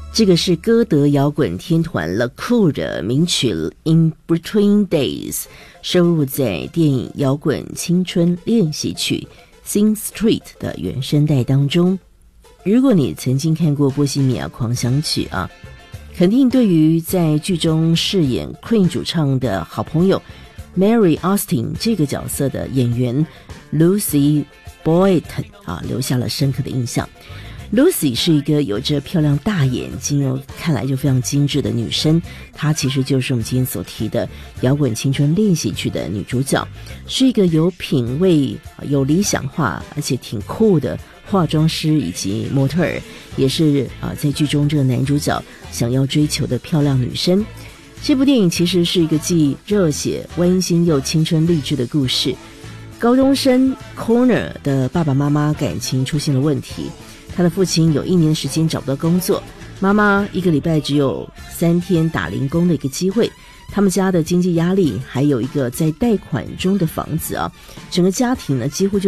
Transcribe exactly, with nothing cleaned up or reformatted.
这个是歌德摇滚天团 The Cool 的名曲 In Between Days， 收录在电影《摇滚青春练习曲》Sing Street 的原声带当中。如果你曾经看过《波西米亚狂想曲》啊，肯定对于在剧中饰演 Queen 主唱的好朋友 Mary Austin 这个角色的演员 Lucy Boynton 啊留下了深刻的印象。Lucy 是一个有着漂亮大眼睛哦，看来就非常精致的女生，她其实就是我们今天所提的摇滚青春练习曲的女主角，是一个有品味、有理想化而且挺酷的化妆师以及模特儿，也是啊在剧中这个男主角想要追求的漂亮女生。这部电影其实是一个既热血、温馨又青春励志的故事。高中生 Connor 的爸爸妈妈感情出现了问题，他的父亲有一年时间找不到工作，妈妈一个礼拜只有三天打零工的一个机会。他们家的经济压力，还有一个在贷款中的房子啊，整个家庭呢几乎就